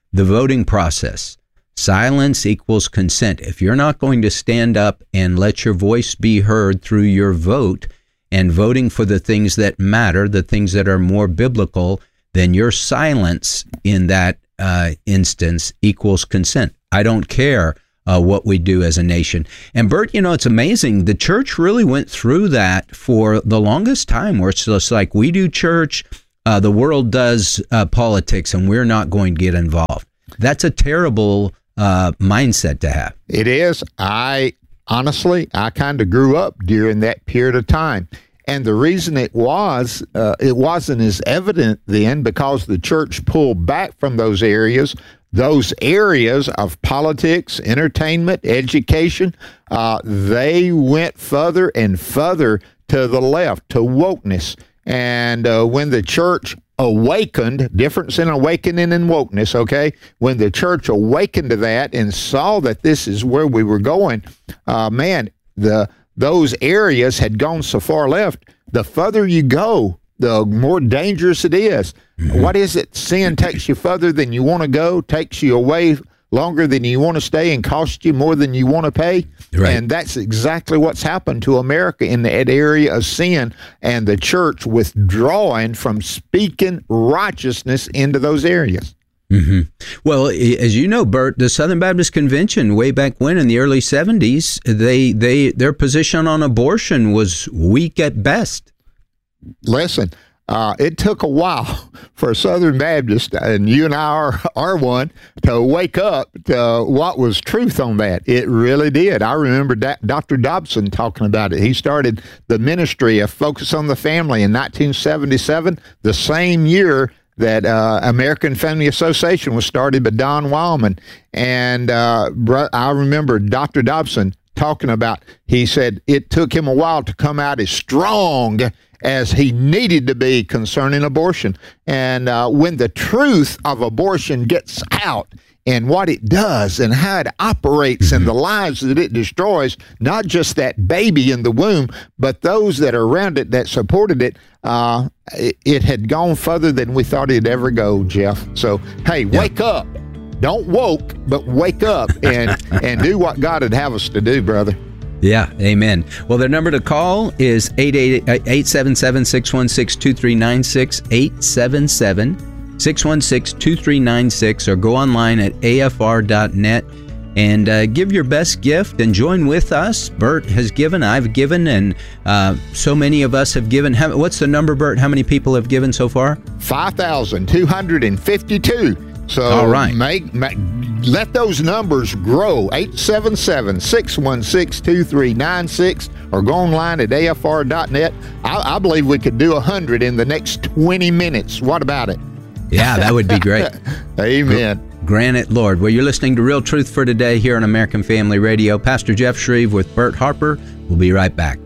the voting process. Silence equals consent. If you're not going to stand up and let your voice be heard through your vote and voting for the things that matter, the things that are more biblical, then your silence in that uh, instance equals consent. I don't care uh, what we do as a nation. And Bert, you know, it's amazing. The church really went through that for the longest time, where it's just like, we do church, uh, the world does uh, politics, and we're not going to get involved. That's a terrible uh, mindset to have. It is. I honestly, I kind of grew up during that period of time. And the reason it was, uh, it wasn't as evident then because the church pulled back from those areas. Those areas of politics, entertainment, education, uh, they went further and further to the left, to wokeness. And uh, when the church awakened, difference in awakening and wokeness, okay? When the church awakened to that and saw that this is where we were going, uh, man, the those areas had gone so far left. The further you go, the more dangerous it is. Mm-hmm. What is it? Sin takes you further than you want to go, takes you away longer than you want to stay, and costs you more than you want to pay. Right. And that's exactly what's happened to America in that area of sin, and the church withdrawing from speaking righteousness into those areas. Mm-hmm. Well, as you know, Bert, the Southern Baptist Convention way back when in the early seventies, they they their position on abortion was weak at best. Listen, uh, it took a while for Southern Baptist, and you and I are, are one, to wake up to what was truth on that. It really did. I remember da- Doctor Dobson talking about it. He started the ministry of Focus on the Family in nineteen seventy-seven, the same year that uh, American Family Association was started by Don Wildman. And uh, bro- I remember Doctor Dobson talking about, he said it took him a while to come out as strong as he needed to be concerning abortion. And uh, when the truth of abortion gets out and what it does and how it operates and the lives that it destroys, not just that baby in the womb, but those that are around it that supported it, uh, it, it had gone further than we thought it'd ever go, Jeff. So, hey, yeah. Wake up. Don't woke, but wake up and, and do what God would have us to do, brother. Yeah, amen. Well, their number to call is eight seven seven, six one six, two three nine six, eight seven seven, six one six, two three nine six, or go online at A F R dot net and uh, give your best gift and join with us. Bert has given, I've given, and uh, so many of us have given. How, what's the number, Bert? How many people have given so far? five thousand two hundred fifty-two. So all right. make, make let those numbers grow. eight seven seven, six one six, two three nine six, or go online at A F R dot net. I, I believe we could do one hundred in the next twenty minutes. What about it? Yeah, that would be great. Amen. Grant it, Lord. Well, you're listening to Real Truth for Today here on American Family Radio. Pastor Jeff Shreve with Bert Harper. We'll be right back.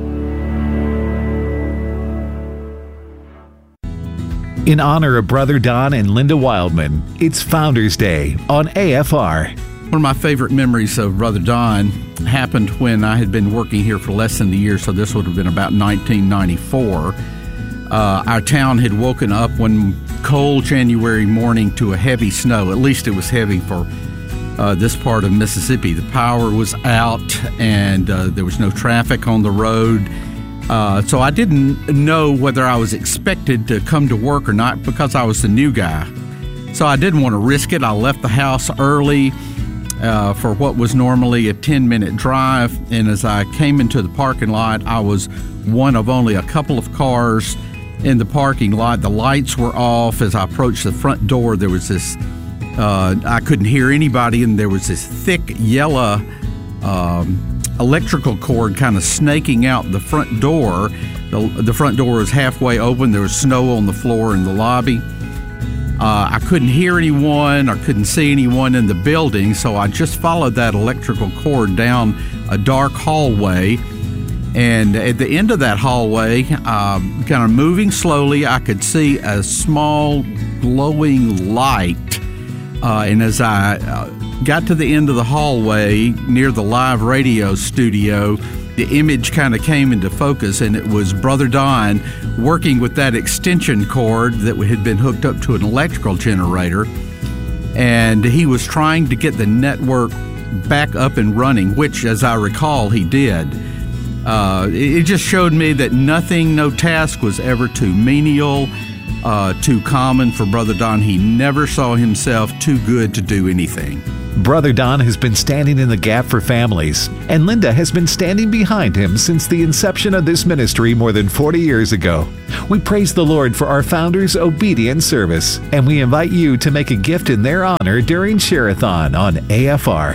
In honor of Brother Don and Linda Wildman, it's Founders Day on A F R. One of my favorite memories of Brother Don happened when I had been working here for less than a year, so this would have been about nineteen ninety-four. Uh, our town had woken up one cold January morning to a heavy snow. At least it was heavy for uh, this part of Mississippi. The power was out, and uh, there was no traffic on the road. Uh, so I didn't know whether I was expected to come to work or not because I was the new guy. So I didn't want to risk it. I left the house early uh, for what was normally a ten-minute drive. And as I came into the parking lot, I was one of only a couple of cars in the parking lot. The lights were off. As I approached the front door, there was this, uh, I couldn't hear anybody, and there was this thick yellow um electrical cord kind of snaking out the front door. The, the front door was halfway open. There was snow on the floor in the lobby. Uh, I couldn't hear anyone or couldn't see anyone in the building, so I just followed that electrical cord down a dark hallway. And at the end of that hallway, uh, kind of moving slowly, I could see a small glowing light. Uh, and as I uh, got to the end of the hallway near the live radio studio, the image kind of came into focus, and it was Brother Don working with that extension cord that had been hooked up to an electrical generator. and he was trying to get the network back up and running, which, as I recall, he did. Uh, it just showed me that nothing, no task was ever too menial, uh, too common for Brother Don. He never saw himself too good to do anything. Brother Don has been standing in the gap for families, and Linda has been standing behind him since the inception of this ministry more than forty years ago. We praise the Lord for our founders' obedient service, and we invite you to make a gift in their honor during Share-a-thon on A F R.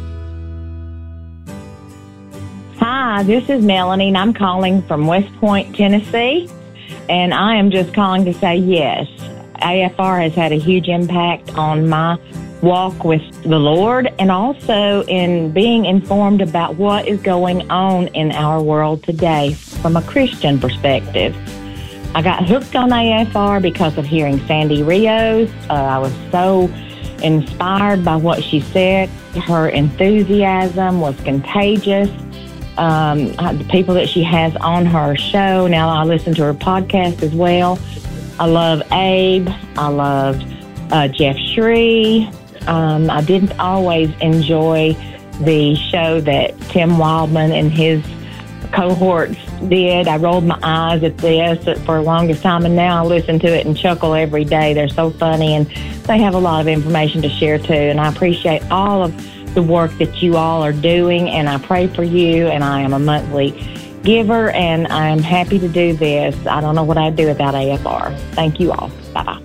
Hi, this is Melanie, and I'm calling from West Point, Tennessee, and I am just calling to say yes, A F R has had a huge impact on my walk with the Lord, and also in being informed about what is going on in our world today from a Christian perspective. I got hooked on A F R because of hearing Sandy Rios. Uh, I was so inspired by what she said. Her enthusiasm was contagious. Um, the people that she has on her show, now I listen to her podcast as well. I love Abe. I loved uh, Jeff Shree. Um, I didn't always enjoy the show that Tim Wildman and his cohorts did. I rolled my eyes at this for the longest time, and now I listen to it and chuckle every day. They're so funny, and they have a lot of information to share too, and I appreciate all of the work that you all are doing, and I pray for you, and I am a monthly giver, and I'm happy to do this. I don't know what I'd do without A F R. Thank you all. Bye-bye.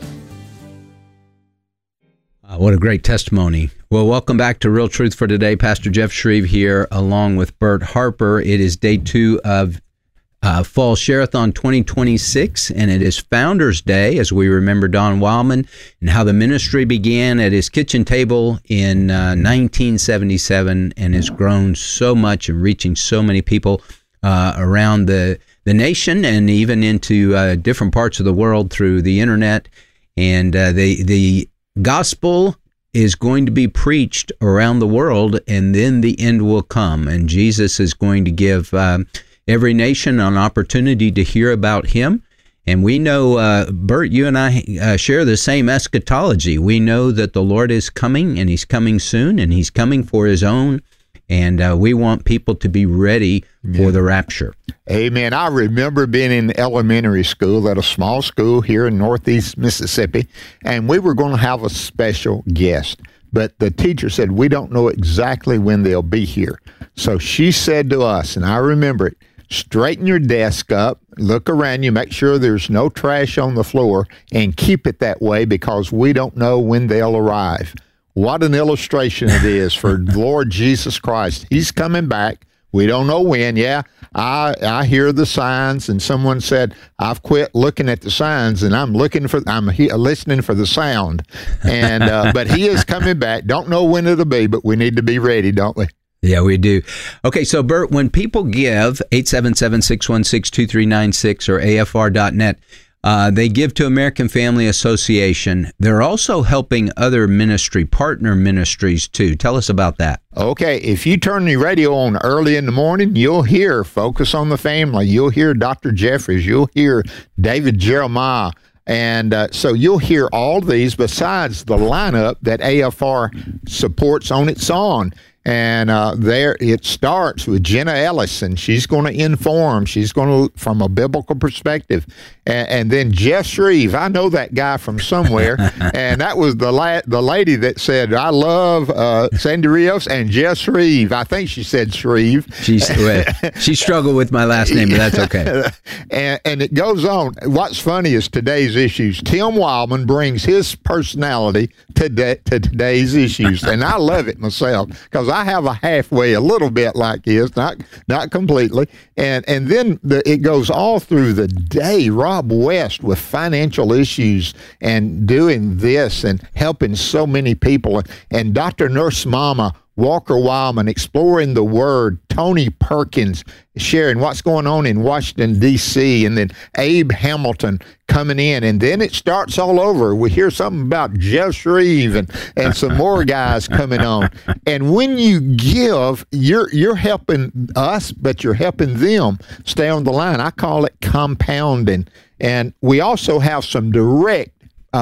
Uh, what a great testimony. Well, welcome back to Real Truth for Today. Pastor Jeff Shreve here along with Bert Harper. It is day two of uh, Fall Share-a-thon twenty twenty-six, and it is Founders Day as we remember Don Wildman and how the ministry began at his kitchen table in uh, nineteen seventy-seven and has grown so much and reaching so many people uh, around the, the nation and even into uh, different parts of the world through the internet. And uh, the the gospel is going to be preached around the world, and then the end will come. And Jesus is going to give uh, every nation an opportunity to hear about him. And we know, uh, Bert, you and I uh, share the same eschatology. We know that the Lord is coming, and he's coming soon, and he's coming for his own. And uh, we want people to be ready for the rapture. Amen. I remember being in elementary school at a small school here in northeast Mississippi, and we were going to have a special guest. But the teacher said, we don't know exactly when they'll be here. So she said to us, and I remember it, straighten your desk up, look around you, make sure there's no trash on the floor, and keep it that way because we don't know when they'll arrive. What an illustration it is for Lord Jesus Christ. He's coming back. We don't know when. Yeah, I I hear the signs, and someone said, I've quit looking at the signs, and I'm looking for, I'm he, listening for the sound. And uh, but he is coming back. Don't know when it'll be, but we need to be ready, don't we? Yeah, we do. Okay, so Bert, when people give, eight seven seven, six one six, two three nine six or A F R dot net, Uh, they give to American Family Association. They're also helping other ministry, partner ministries, too. Tell us about that. Okay, if you turn the radio on early in the morning, you'll hear Focus on the Family. You'll hear Doctor Jeffries. You'll hear David Jeremiah. And uh, so you'll hear all these besides the lineup that A F R supports on its own. And uh, there it starts with Jenna Ellis, and she's going to inform. She's going to, from a biblical perspective. And, and then Jeff Shreve, I know that guy from somewhere. And that was the la- the lady that said, I love uh, Sandy Rios and Jeff Shreve. I think she said Shreve. She's, well, she struggled with my last name, but that's okay. and, and it goes on. What's funny is today's issues. Tim Wildman brings his personality to, de- to today's issues. And I love it myself because I have a halfway, a little bit like his, not not completely. And and then the, it goes all through the day. Rob West with financial issues and doing this and helping so many people. And Doctor Nurse Mama, Walker Wildman, exploring the Word, Tony Perkins sharing what's going on in Washington, D C, and then Abe Hamilton coming in, and then it starts all over. We hear something about Jeff Shreve and, and some more guys coming on. And when you give, you're you're helping us, but you're helping them stay on the line. I call it compounding. And we also have some direct uh,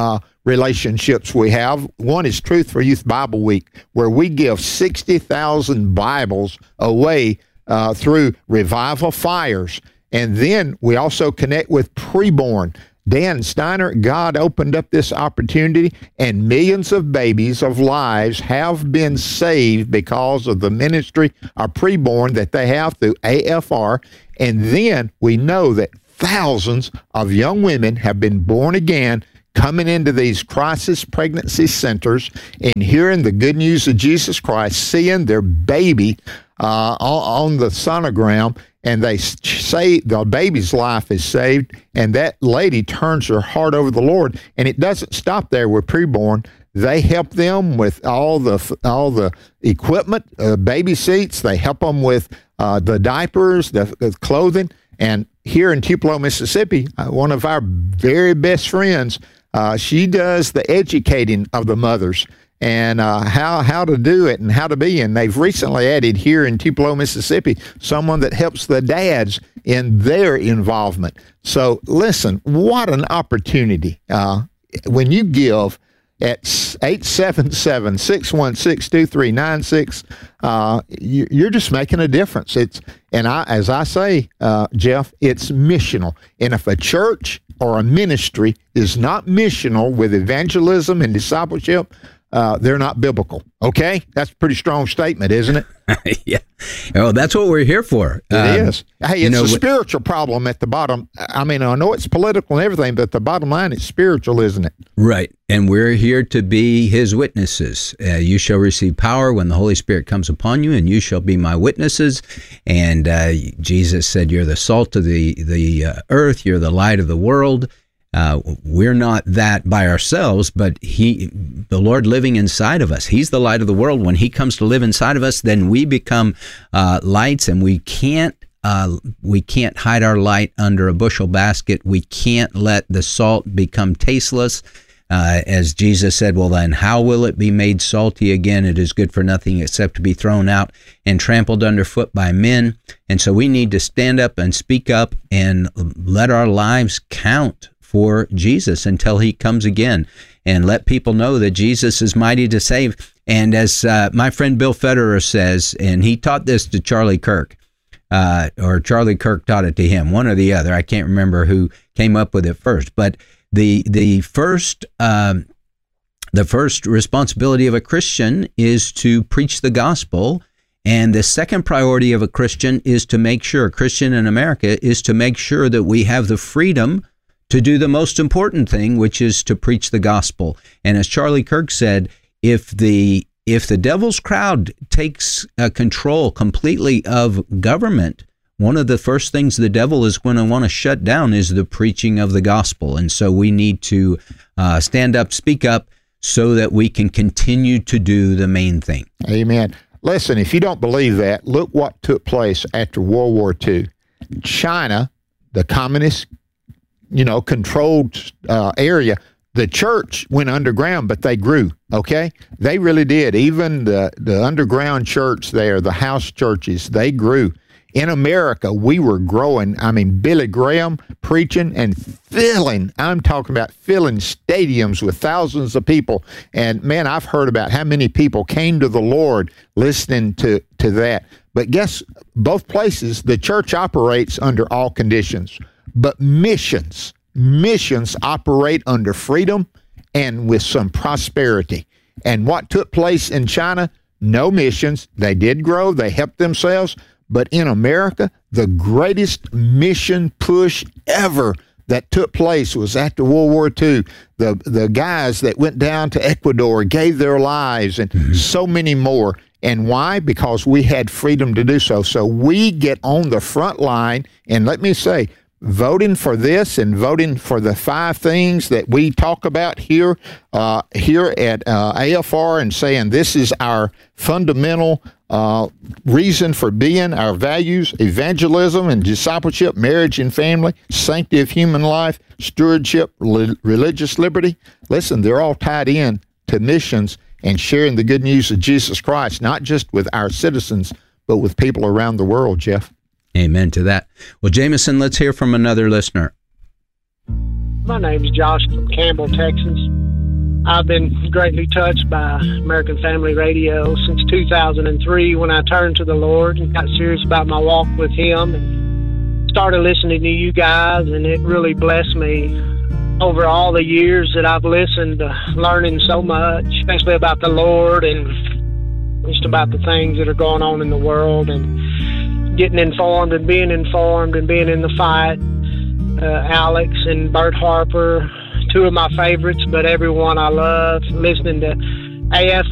relationships we have. One is Truth for Youth Bible Week, where we give sixty thousand Bibles away uh, through Revival Fires. And then we also connect with Preborn. Dan Steiner, God opened up this opportunity, and millions of babies, of lives, have been saved because of the ministry of Preborn that they have through A F R. And then we know that thousands of young women have been born again, coming into these crisis pregnancy centers and hearing the good news of Jesus Christ, seeing their baby uh, on, on the sonogram, and they say the baby's life is saved, and that lady turns her heart over the Lord. And it doesn't stop there with Preborn. They help them with all the all the equipment, uh, baby seats. They help them with uh, the diapers, the, the clothing. And here in Tupelo, Mississippi, uh, one of our very best friends, uh, she does the educating of the mothers and uh, how how to do it and how to be. And they've recently added here in Tupelo, Mississippi, someone that helps the dads in their involvement. So listen, what an opportunity. Uh, when you give at eight seven seven, six one six, two three nine six, uh, you, you're just making a difference. It's and I, as I say, uh, Jeff, it's missional. And if a church or a ministry is not missional with evangelism and discipleship, Uh, they're not biblical. Okay? That's a pretty strong statement, isn't it? Yeah. Well, that's what we're here for. It um, is. Hey, it's know, a spiritual problem at the bottom. I mean, I know it's political and everything, but the bottom line is spiritual, isn't it? Right. And we're here to be his witnesses. Uh, you shall receive power when the Holy Spirit comes upon you, and you shall be my witnesses. And uh, Jesus said, you're the salt of the, the uh, earth. You're the light of the world. Uh, we're not that by ourselves, but he, the Lord living inside of us. He's the light of the world. When he comes to live inside of us, then we become uh, lights, and we can't uh, we can't hide our light under a bushel basket. We can't let the salt become tasteless. Uh, as Jesus said, well, then how will it be made salty again? It is good for nothing except to be thrown out and trampled underfoot by men. And so we need to stand up and speak up and let our lives count for Jesus until he comes again, and let people know that Jesus is mighty to save. And as uh, my friend Bill Federer says, and he taught this to Charlie Kirk, uh, or Charlie Kirk taught it to him, one or the other. I can't remember who came up with it first, but the the first um, the first responsibility of a Christian is to preach the gospel. And the second priority of a Christian is to make sure, a Christian in America is to make sure that we have the freedom to do the most important thing, which is to preach the gospel. And as Charlie Kirk said, if the if the devil's crowd takes uh, control completely of government, one of the first things the devil is going to want to shut down is the preaching of the gospel. And so we need to uh, stand up, speak up, so that we can continue to do the main thing. Amen. Listen, if you don't believe that, look what took place after World War Two. China, the communist you know, controlled uh, area, the church went underground, but they grew, okay? They really did. Even the, the underground church there, the house churches, they grew. In America, we were growing. I mean, Billy Graham preaching and filling, I'm talking about filling stadiums with thousands of people. And, man, I've heard about how many people came to the Lord listening to, to that. But guess, both places, the church operates under all conditions. But missions, missions operate under freedom and with some prosperity. And what took place in China? No missions. They did grow. They helped themselves. But in America, the greatest mission push ever that took place was after World War Two. The, the guys that went down to Ecuador gave their lives, and mm-hmm. so many more. And why? Because we had freedom to do so. So we get on the front line, and let me say, voting for this and voting for the five things that we talk about here uh, here at uh, A F R, and saying this is our fundamental uh, reason for being, our values: evangelism and discipleship, marriage and family, sanctity of human life, stewardship, li- religious liberty. Listen, they're all tied in to missions and sharing the good news of Jesus Christ, not just with our citizens, but with people around the world, Jeff. Amen to that. Well, Jameson, let's hear from another listener. My name's Josh from Campbell, Texas. I've been greatly touched by American Family Radio since two thousand three when I turned to the Lord and got serious about my walk with Him and started listening to you guys, and it really blessed me over all the years that I've listened, uh, learning so much, especially about the Lord and just about the things that are going on in the world and getting informed and being informed and being in the fight. Uh, Alex and Bert Harper, two of my favorites, but everyone I love. Listening to A F